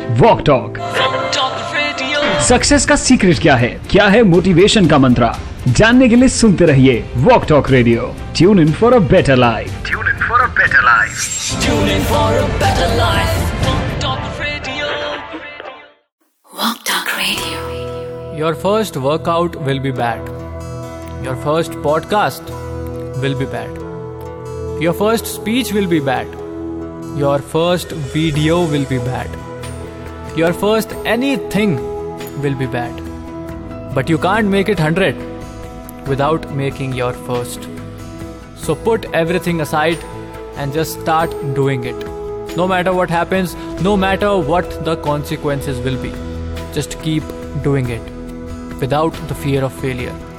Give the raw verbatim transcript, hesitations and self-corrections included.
Walk talk. Success का secret क्या है, क्या है मोटिवेशन का मंत्र, जानने के लिए सुनते रहिए walk talk radio. Tune in for a better life. Tune in for a better life. Tune in for a better life. Walk talk radio. Walk Talk Radio. Your first workout will be bad. Your first podcast will be bad. Your first speech will be bad. Your first video will be bad. Your first anything will be bad. But you can't make it one hundred without making your first. So put everything aside and just start doing it. No matter what happens, no matter what the consequences will be. Just keep doing it without the fear of failure.